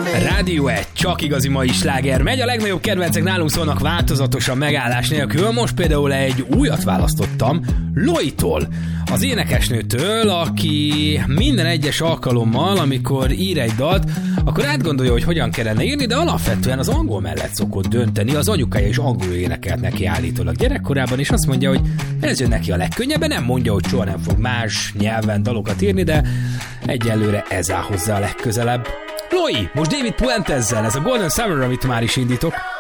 Rádió 1, csak igazi mai sláger. Megy, a legnagyobb kedvencek nálunk szólnak változatosan, megállás nélkül. Most például egy újat választottam, Loitól, az énekesnőtől, aki minden egyes alkalommal, amikor ír egy dalt, akkor átgondolja, hogy hogyan kellene írni, de alapvetően az angol mellett szokott dönteni. Az anyukája is angolul énekelt neki állítólag gyerekkorában, és azt mondja, hogy ez jön neki a legkönnyebben, nem mondja, hogy soha nem fog más nyelven dalokat írni, de egyelőre ez áll hozzá a legközelebb. Loi, most David Puentezzel, ez a Golden Summer, amit már is indítok.